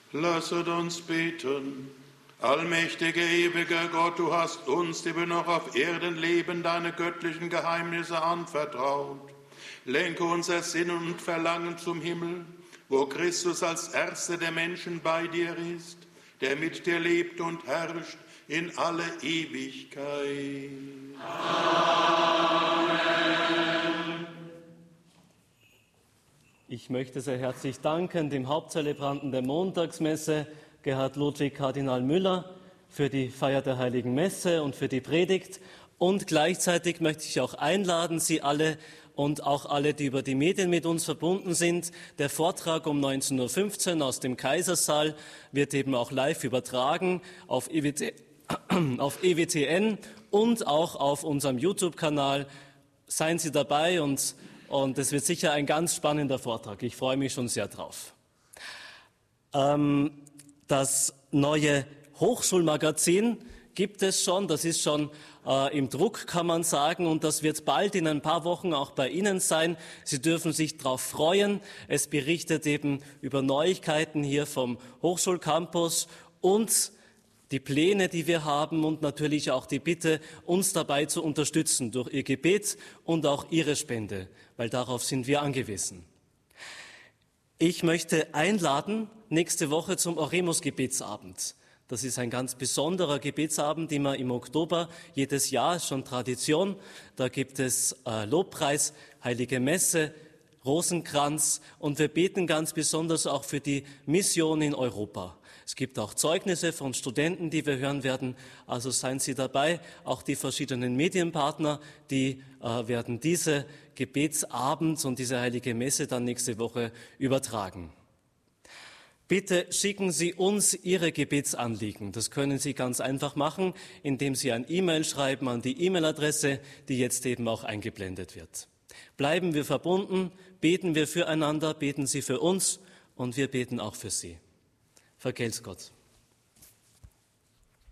Lasset uns beten. Allmächtiger, ewiger Gott, du hast uns, die wir noch auf Erden leben, deine göttlichen Geheimnisse anvertraut. Lenke unser Sinn und Verlangen zum Himmel, wo Christus als Erster der Menschen bei dir ist, der mit dir lebt und herrscht in alle Ewigkeit. Amen. Ich möchte sehr herzlich danken dem Hauptzelebanten der Montagsmesse, Gerhard Ludwig Kardinal Müller, für die Feier der Heiligen Messe und für die Predigt. Und gleichzeitig möchte ich auch einladen, Sie alle und auch alle, die über die Medien mit uns verbunden sind. Der Vortrag um 19.15 Uhr aus dem Kaisersaal wird eben auch live übertragen auf EWTN und auch auf unserem YouTube-Kanal. Seien Sie dabei und es wird sicher ein ganz spannender Vortrag. Ich freue mich schon sehr drauf. Das neue Hochschulmagazin gibt es schon, das ist schon im Druck, kann man sagen, und das wird bald in ein paar Wochen auch bei Ihnen sein. Sie dürfen sich darauf freuen. Es berichtet eben über Neuigkeiten hier vom Hochschulcampus und die Pläne, die wir haben und natürlich auch die Bitte, uns dabei zu unterstützen durch Ihr Gebet und auch Ihre Spende, weil darauf sind wir angewiesen. Ich möchte einladen nächste Woche zum Oremus-Gebetsabend. Das ist ein ganz besonderer Gebetsabend, immer im Oktober, jedes Jahr, ist schon Tradition. Da gibt es Lobpreis, Heilige Messe, Rosenkranz und wir beten ganz besonders auch für die Mission in Europa. Es gibt auch Zeugnisse von Studenten, die wir hören werden, also seien Sie dabei. Auch die verschiedenen Medienpartner, die werden diese Gebetsabend und diese Heilige Messe dann nächste Woche übertragen. Bitte schicken Sie uns Ihre Gebetsanliegen. Das können Sie ganz einfach machen, indem Sie ein E-Mail schreiben an die E-Mail-Adresse, die jetzt eben auch eingeblendet wird. Bleiben wir verbunden, beten wir füreinander, beten Sie für uns und wir beten auch für Sie. Vergelt's Gott.